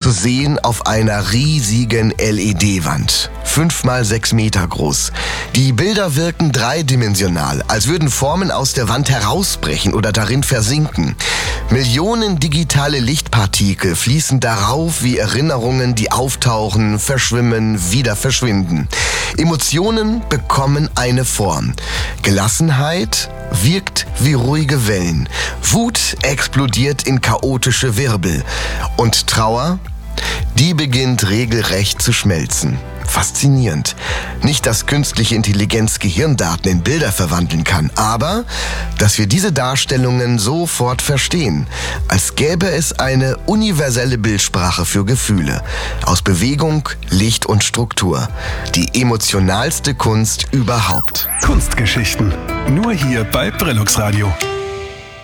zu sehen auf einer riesigen LED-Wand. 5 mal 6 Meter groß. Die Bilder wirken dreidimensional, als würden Formen aus der Wand herausbrechen oder darin versinken. Millionen digitale Lichtpartikel fließen darauf wie Erinnerungen, die auftauchen, verschwimmen, wieder verschwinden. Emotionen bekommen eine Form. Gelassenheit wirkt wie ruhige Wellen. Wut explodiert in chaotische Wirbel. Und Trauer, die beginnt regelrecht zu schmelzen. Faszinierend. Nicht, dass künstliche Intelligenz Gehirndaten in Bilder verwandeln kann, aber dass wir diese Darstellungen sofort verstehen, als gäbe es eine universelle Bildsprache für Gefühle, aus Bewegung, Licht und Struktur. Die emotionalste Kunst überhaupt. Kunstgeschichten. Nur hier bei Brillux Radio.